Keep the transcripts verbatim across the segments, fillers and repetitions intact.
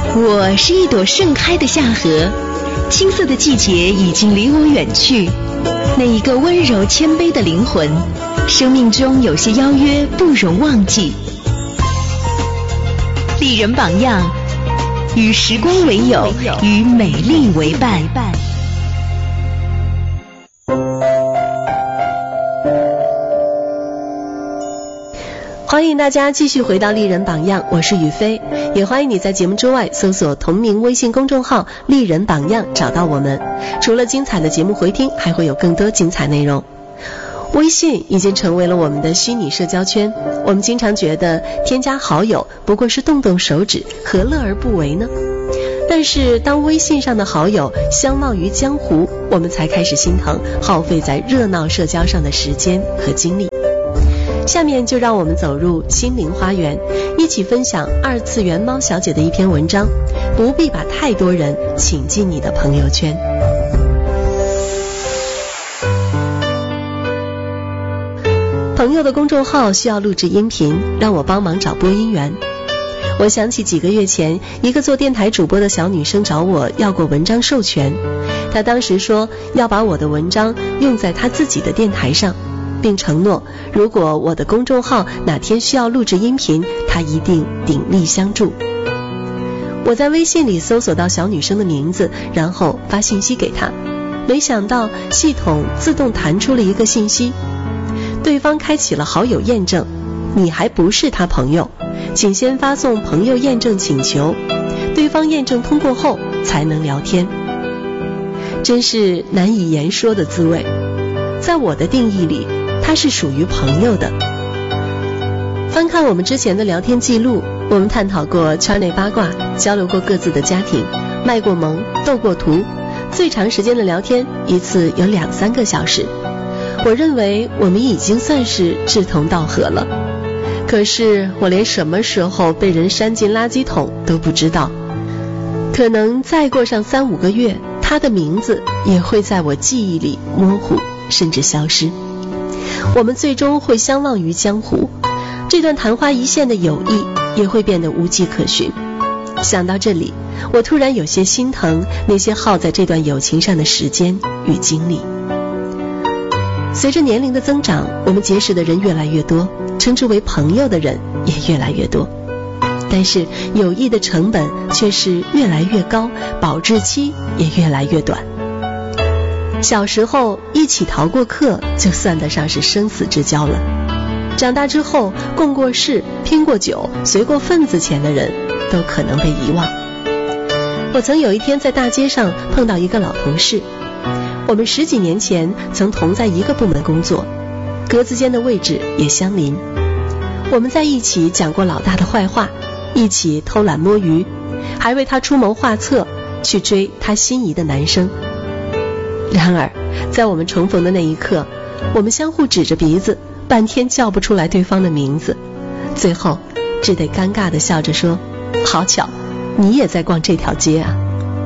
我是一朵盛开的夏荷，青涩的季节已经离我远去。那一个温柔谦卑的灵魂，生命中有些邀约不容忘记。丽人榜样，与时光为友，与美丽为伴。 欢迎大家继续回到丽人榜样，我是雨飞，也欢迎你在节目之外搜索同名微信公众号丽人榜样找到我们。除了精彩的节目回听，还会有更多精彩内容。微信已经成为了我们的虚拟社交圈，我们经常觉得添加好友不过是动动手指，何乐而不为呢？但是当微信上的好友相忘于江湖，我们才开始心疼耗费在热闹社交上的时间和精力。下面就让我们走入心灵花园，一起分享二次元猫小姐的一篇文章，不必把太多人请进你的朋友圈。朋友的公众号需要录制音频，让我帮忙找播音员。我想起几个月前，一个做电台主播的小女生找我要过文章授权，她当时说要把我的文章用在她自己的电台上，并承诺如果我的公众号哪天需要录制音频，她一定鼎力相助。我在微信里搜索到小女生的名字，然后发信息给她，没想到系统自动弹出了一个信息，对方开启了好友验证，你还不是他朋友，请先发送朋友验证请求，对方验证通过后才能聊天。真是难以言说的滋味。在我的定义里，他是属于朋友的。翻看我们之前的聊天记录，我们探讨过圈内八卦，交流过各自的家庭，卖过萌，斗过图，最长时间的聊天一次有两三个小时。我认为我们已经算是志同道合了，可是我连什么时候被人删进垃圾桶都不知道。可能再过上三五个月，他的名字也会在我记忆里模糊，甚至消失。我们最终会相忘于江湖，这段昙花一现的友谊也会变得无迹可寻。想到这里，我突然有些心疼那些耗在这段友情上的时间与精力。随着年龄的增长，我们结识的人越来越多，称之为朋友的人也越来越多，但是友谊的成本却是越来越高，保质期也越来越短。小时候一起逃过课就算得上是生死之交了，长大之后共过事、拼过酒、随过份子钱的人都可能被遗忘。我曾有一天在大街上碰到一个老同事，我们十几年前曾同在一个部门工作，格子间的位置也相邻。我们在一起讲过老大的坏话，一起偷懒摸鱼，还为他出谋划策，去追他心仪的男生。然而在我们重逢的那一刻，我们相互指着鼻子，半天叫不出来对方的名字，最后只得尴尬地笑着说，好巧，你也在逛这条街啊。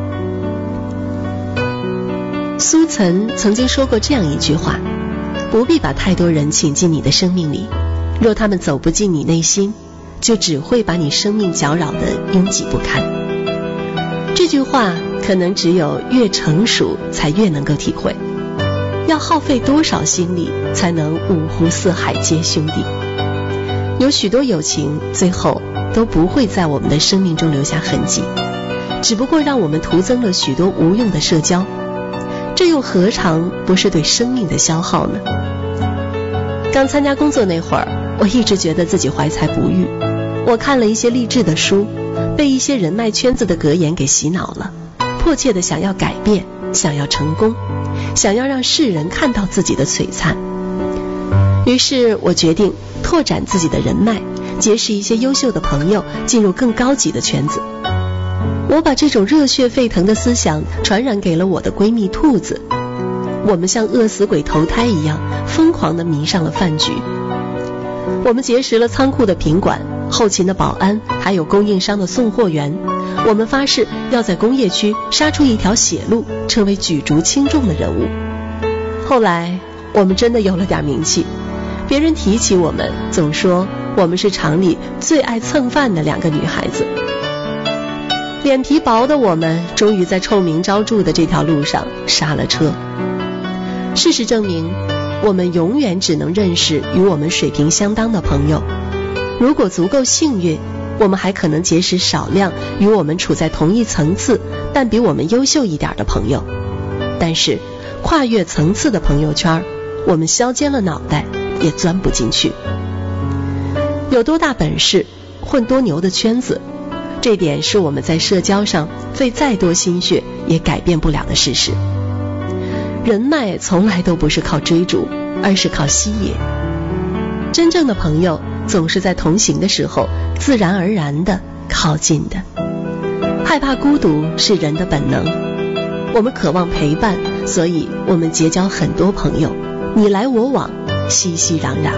苏岑曾经说过这样一句话，不必把太多人请进你的生命里，若他们走不进你内心，就只会把你生命搅扰得拥挤不堪。这句话可能只有越成熟才越能够体会，要耗费多少心力才能五湖四海皆兄弟。有许多友情最后都不会在我们的生命中留下痕迹，只不过让我们徒增了许多无用的社交，这又何尝不是对生命的消耗呢？刚参加工作那会儿，我一直觉得自己怀才不遇，我看了一些励志的书，被一些人脉圈子的格言给洗脑了，迫切的想要改变，想要成功，想要让世人看到自己的璀璨。于是我决定拓展自己的人脉，结识一些优秀的朋友，进入更高级的圈子。我把这种热血沸腾的思想传染给了我的闺蜜兔子，我们像饿死鬼投胎一样疯狂地迷上了饭局。我们结识了仓库的品管、后勤的保安，还有供应商的送货员。我们发誓要在工业区杀出一条血路，成为举足轻重的人物。后来我们真的有了点名气，别人提起我们总说我们是厂里最爱蹭饭的两个女孩子。 脸皮薄的我们终于在臭名昭著的这条路上刹了车。事实证明，我们永远只能认识与我们水平相当的朋友。如果足够幸运，我们还可能结识少量与我们处在同一层次但比我们优秀一点的朋友。但是跨越层次的朋友圈，我们削尖了脑袋也钻不进去。有多大本事混多牛的圈子，这点是我们在社交上费再多心血也改变不了的事实。人脉从来都不是靠追逐，而是靠吸引。真正的朋友总是在同行的时候自然而然地靠近的。害怕孤独是人的本能，我们渴望陪伴，所以我们结交很多朋友，你来我往，熙熙攘攘。